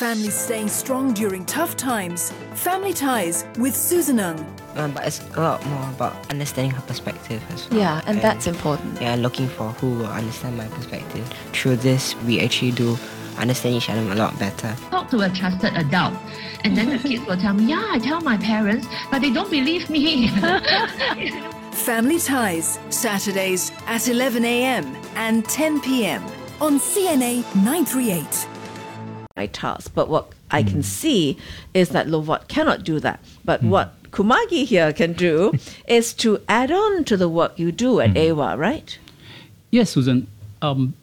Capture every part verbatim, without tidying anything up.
Families staying strong during tough times. Family Ties with Susan Ng. Um, but it's a lot more about understanding her perspective as well. Yeah, and, and that's important. Yeah, looking for who will understand my perspective. Through this, we actually do understand each other a lot better. Talk to a trusted adult, and then the kids will tell me, yeah, I tell my parents, but they don't believe me. Family Ties, Saturdays at eleven a.m. and ten p.m. on C N A nine thirty-eight. My task, but what I can Mm. see is that Lovot cannot do that. But Mm. what Kumagi here can do is to add on to the work you do at Mm. A W A, right? Yes, Susan. Um,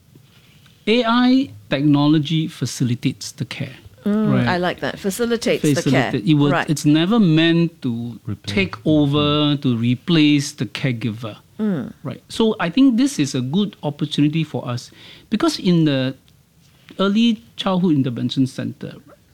A I technology facilitates the care. Mm, right? I like that. Facilitates the care. Facilitate. It was, right. It's never meant to Replace. take over, to replace the caregiver. Mm. Right. So I think this is a good opportunity for us because in the early childhood intervention center,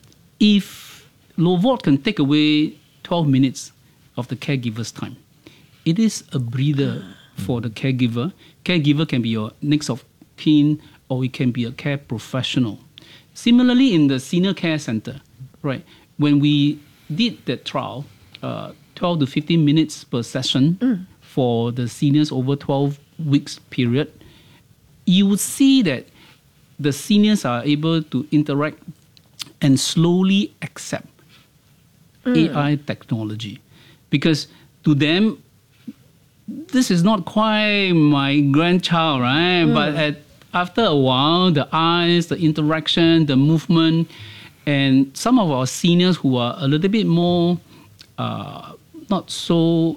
if Lovot can take away twelve minutes of the caregiver's time, it is a breather for the caregiver. Caregiver can be your next of kin or it can be a care professional. Similarly, in the senior care center, right, when we did that trial, uh, twelve to fifteen minutes per session Mm. for the seniors over twelve weeks period, you would see that the seniors are able to interact and slowly accept Mm. A I technology. Because to them, this is not quite my grandchild, right? Mm. But at, after a while, the eyes, the interaction, the movement, and some of our seniors who are a little bit more uh, not so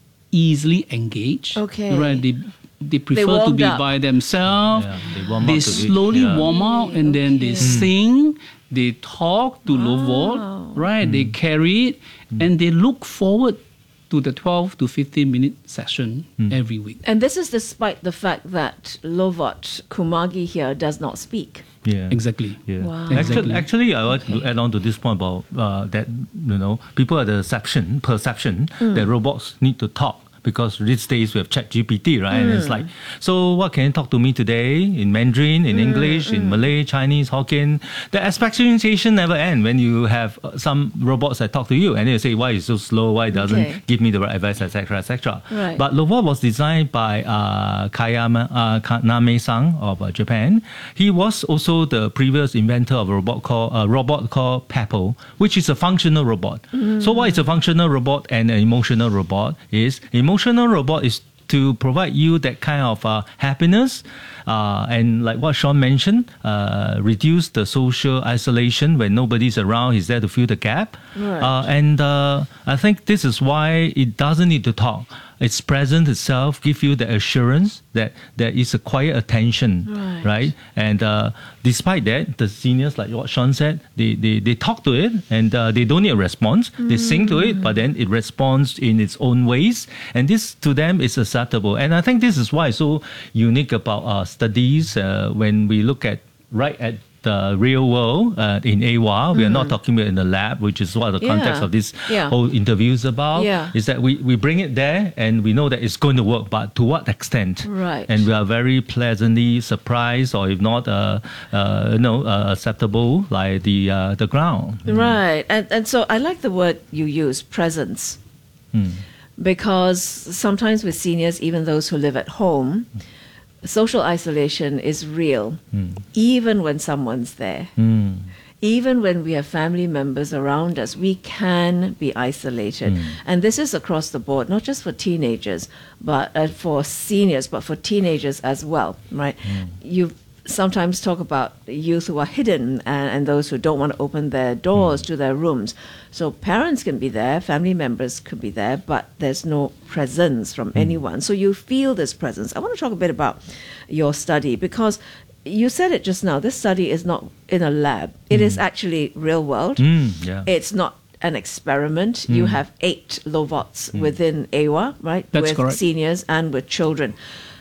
easily engaged, Okay. right? They, they prefer to warmed be up. by themselves. Yeah, they warm They up to it, slowly yeah. warm out and then they Okay. sing, they talk to Lovot, right? They carry it and they look forward to the twelve to fifteen minute session every week. And this is despite the fact that Lovot Kumagi here does not speak. Yeah. Exactly. Yeah. Wow. Actually, Exactly. actually, I want to add on to this point about uh, that, you know, people have the perception, perception that robots need to talk. Because these days we have ChatGPT, right? And it's like, so what can you talk to me today in Mandarin, in English, in Malay, Chinese, Hokkien? The experimentation never ends when you have uh, some robots that talk to you and they say, why is it so slow? Why it doesn't Okay. give me the right advice, et cetera, et cetera. Right. But Lovot was designed by uh, Kayama uh, Kaname-san of uh, Japan. He was also the previous inventor of a robot called a robot called Peppo, which is a functional robot. So what is a functional robot and an emotional robot is emotional robot is to provide you that kind of uh, happiness uh, and like what Sean mentioned, uh, reduce the social isolation when nobody's around. He's there to fill the gap. Right. Uh, and uh, I think this is why it doesn't need to talk. Its presence itself gives you the assurance that there is a quiet attention, Right. right? And uh, despite that, the seniors, like what Sean said, they, they, they talk to it and uh, they don't need a response. They sing to it, but then it responds in its own ways. And this to them is acceptable. And I think this is why it's so unique about our studies uh, when we look at right at the real world uh, in A W A. We are not talking about in the lab, which is what the context Yeah. of this Yeah. whole interview is about. Yeah. Is that we, we bring it there and we know that it's going to work, but to what extent? Right. And we are very pleasantly surprised, or if not, uh, uh, you know, uh, acceptable, like the uh, the ground. Right. And, and so I like the word you use, presence. Mm. Because sometimes with seniors, even those who live at home, social isolation is real, Mm. even when someone's there. Mm. Even when we have family members around us, we can be isolated. Mm. And this is across the board, not just for teenagers, but uh, for seniors, but for teenagers as well, right? You sometimes talk about youth who are hidden and, and those who don't want to open their doors to their rooms. So parents can be there, family members could be there, but there's no presence from anyone. So you feel this presence. I want to talk a bit about your study because you said it just now. This study is not in a lab. It is actually real world. Mm, yeah. It's not an experiment. You have eight Lovots within A W A, right? That's with correct. seniors and with children.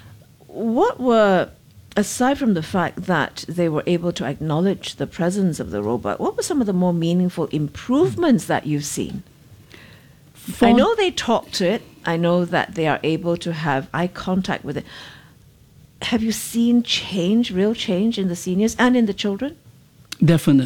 What were, aside from the fact that they were able to acknowledge the presence of the robot, what were some of the more meaningful improvements that you've seen? I know they talk to it. I know that they are able to have eye contact with it. Have you seen change, real change in the seniors and in the children? Definitely.